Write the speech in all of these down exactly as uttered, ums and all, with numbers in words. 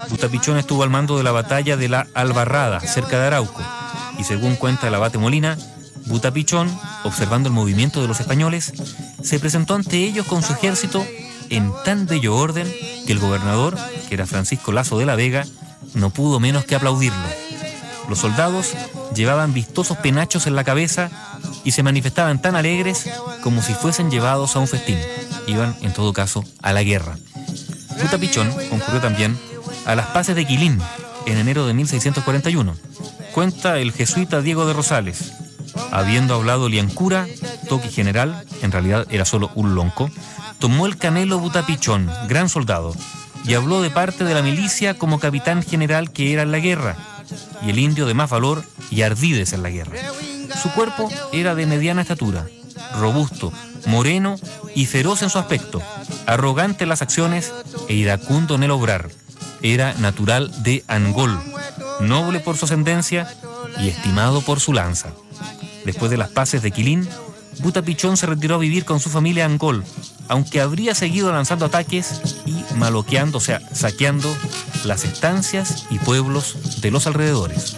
Butapichón estuvo al mando de la batalla de la Albarrada, cerca de Arauco, y según cuenta el abate Molina, Butapichón, observando el movimiento de los españoles, se presentó ante ellos con su ejército en tan bello orden que el gobernador, que era Francisco Lazo de la Vega, no pudo menos que aplaudirlo. Los soldados llevaban vistosos penachos en la cabeza y se manifestaban tan alegres como si fuesen llevados a un festín. Iban, en todo caso, a la guerra. Butapichón concurrió también a las paces de Quilín en enero de mil seiscientos cuarenta y uno. Cuenta el jesuita Diego de Rosales: habiendo hablado Liancura, toqui general, en realidad era solo un lonco, tomó el canelo Butapichón, gran soldado, y habló de parte de la milicia como capitán general que era en la guerra, y el indio de más valor y ardides en la guerra. Su cuerpo era de mediana estatura, robusto, moreno y feroz en su aspecto, arrogante en las acciones e iracundo en el obrar. Era natural de Angol, noble por su ascendencia y estimado por su lanza. Después de las paces de Quilín, Butapichón se retiró a vivir con su familia a Angol, aunque habría seguido lanzando ataques y maloqueando, o sea, saqueando las estancias y pueblos de los alrededores.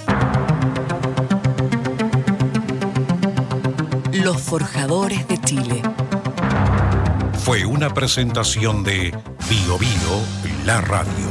Los Forjadores de Chile. Fue una presentación de Bio Bio, la radio.